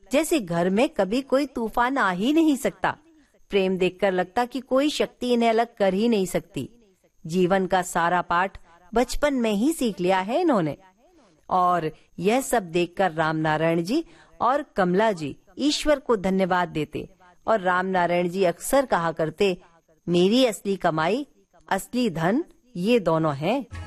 जैसे घर में कभी कोई तूफान आ ही नहीं सकता। प्रेम देखकर लगता कि कोई शक्ति इन्हें अलग कर ही नहीं सकती। जीवन का सारा पाठ बचपन में ही सीख लिया है इन्होंने। और यह सब देखकर रामनारायण जी और कमला जी ईश्वर को धन्यवाद देते और रामनारायण जी अक्सर कहा करते, मेरी असली कमाई, असली धन ये दोनों हैं।